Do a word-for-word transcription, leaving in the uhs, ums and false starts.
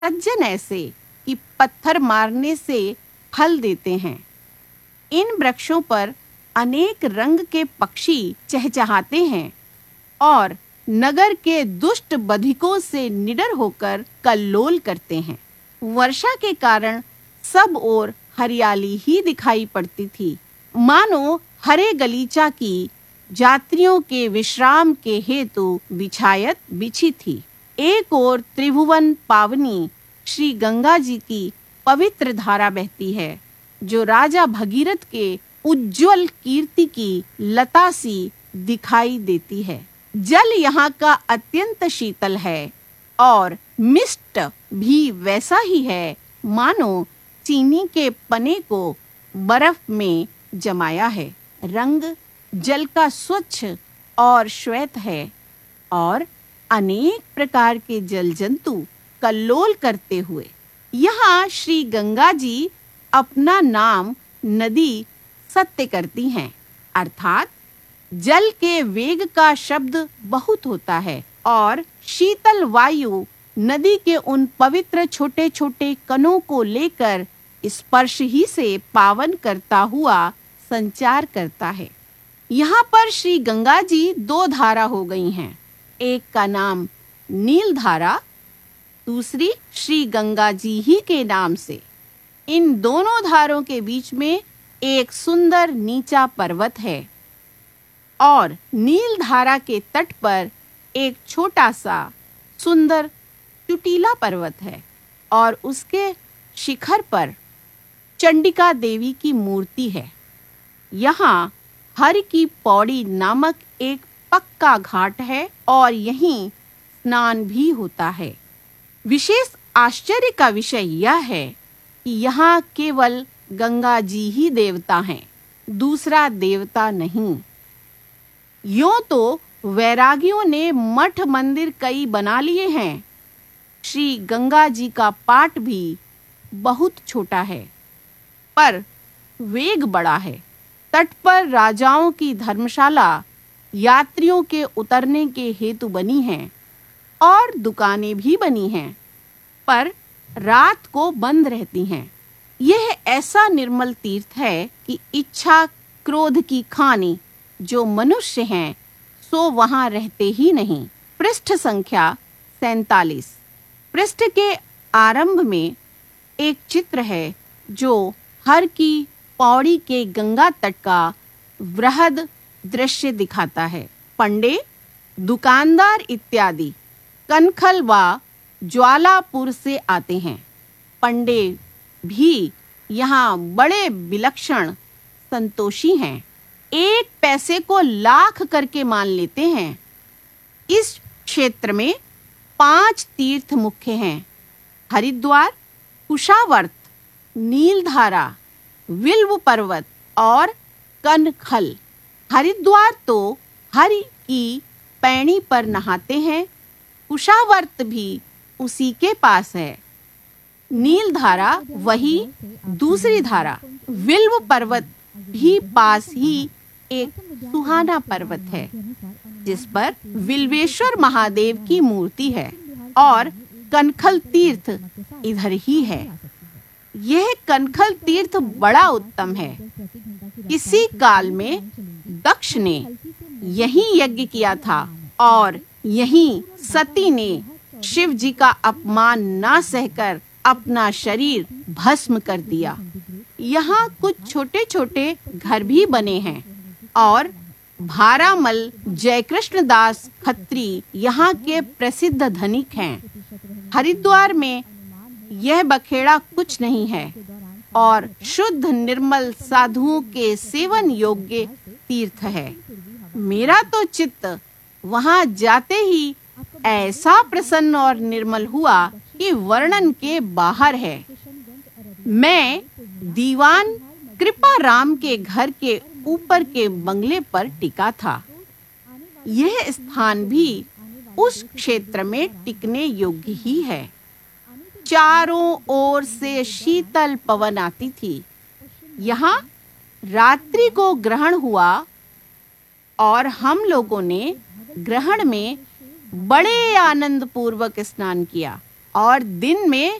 सज्जन ऐसे कि पत्थर मारने से फल देते हैं। इन वृक्षों पर अनेक रंग के पक्षी चहचहाते हैं और नगर के दुष्ट बधिकों से निडर होकर कल्लोल करते हैं। वर्षा के कारण सब ओर हरियाली ही दिखाई पड़ती थी, मानो हरे गलीचा की यात्रियों के विश्राम के हेतु बिछायत बिछी थी। एक ओर त्रिभुवन पावनी श्री गंगा जी की पवित्र धारा बहती है, जो राजा भगीरथ के उज्जवल कीर्ति की लता सी दिखाई देती है। जल यहाँ का अत्यंत शीतल है और मिष्ट भी वैसा ही है, मानो चीनी के पने को बर्फ में जमाया है। रंग जल का स्वच्छ और श्वेत है और अनेक प्रकार के जल जंतु कल्लोल करते हुए यहाँ श्री गंगा जी अपना नाम नदी सत्य करती हैं, अर्थात जल के वेग का शब्द बहुत होता है और शीतल वायु नदी के उन पवित्र छोटे छोटे कणों को लेकर स्पर्श ही से पावन करता हुआ संचार करता है। यहाँ पर श्री गंगा जी दो धारा हो गई हैं, एक का नाम नील धारा, दूसरी श्री गंगा जी ही के नाम से। इन दोनों धारों के बीच में एक सुंदर नीचा पर्वत है और नील धारा के तट पर एक छोटा सा सुंदर चुटीला पर्वत है और उसके शिखर पर चंडिका देवी की मूर्ति है। यहाँ हर की पौड़ी नामक एक पक्का घाट है और यहीं स्नान भी होता है। विशेष आश्चर्य का विषय यह है कि यहाँ केवल गंगा जी ही देवता हैं, दूसरा देवता नहीं। यूं तो वैरागियों ने मठ मंदिर कई बना लिए हैं। श्री गंगा जी का पाट भी बहुत छोटा है, पर वेग बड़ा है। तट पर राजाओं की धर्मशाला यात्रियों के उतरने के हेतु बनी है और दुकानें भी बनी हैं, पर रात को बंद रहती हैं। यह ऐसा निर्मल तीर्थ है कि इच्छा क्रोध की खानी जो मनुष्य हैं सो वहां रहते ही नहीं। पृष्ठ संख्या सैंतालीस। पृष्ठ के आरंभ में एक चित्र है जो हर की पौड़ी के गंगा तट का वृहद दृश्य दिखाता है। पंडे, दुकानदार इत्यादि कनखल व ज्वालापुर से आते हैं। पंडे भी यहाँ बड़े विलक्षण संतोषी हैं, एक पैसे को लाख करके मान लेते हैं। इस क्षेत्र में पांच तीर्थ मुख्य हैं: हरिद्वार, कुशावर्त, नीलधारा, विल्व पर्वत और कनखल। हरिद्वार तो हरि की पैणी पर नहाते हैं, कुशावर्त भी उसी के पास है, नीलधारा वही दूसरी धारा, विल्व पर्वत भी पास ही एक सुहाना पर्वत है जिस पर विल्वेश्वर महादेव की मूर्ति है और कनखल तीर्थ इधर ही है। यह कनखल तीर्थ बड़ा उत्तम है। इसी काल में दक्ष ने यही यज्ञ किया था और यही सती ने शिव जी का अपमान ना सहकर अपना शरीर भस्म कर दिया। यहाँ कुछ छोटे छोटे घर भी बने हैं और भारामल जयकृष्ण दास खत्री यहाँ के प्रसिद्ध धनिक हैं। हरिद्वार में यह बखेड़ा कुछ नहीं है और शुद्ध निर्मल साधुओं के सेवन योग्य तीर्थ है। मेरा तो चित्त वहाँ जाते ही ऐसा प्रसन्न और निर्मल हुआ कि वर्णन के बाहर है। मैं दीवान कृपा राम के घर के ऊपर के बंगले पर टिका था। यह स्थान भी उस क्षेत्र में टिकने योग्य ही है। चारों ओर से शीतल पवन आती थी। यहाँ रात्रि को ग्रहण हुआ और हम लोगों ने ग्रहण में बड़े आनंद पूर्वक स्नान किया। और दिन में